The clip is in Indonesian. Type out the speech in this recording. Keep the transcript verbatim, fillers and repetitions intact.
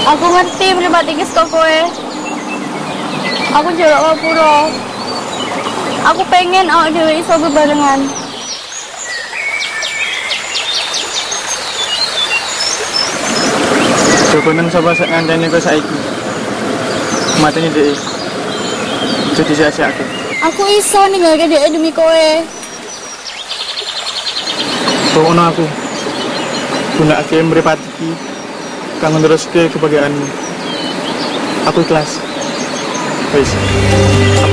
Aku ngerti pribadi kis kok kowe. Aku jarak wapuro. Aku pengen awak dhewe iso bebarengan. Jokonen sapa sak nganteni kok saiki. Mateni dhek. Jadi sia-siake. Aku iso ninggalke dhek demi kowe. Pokoknya aku gunakake mripat iki kanggo neruske kebahagiaanmu. Aku ikhlas. Wis.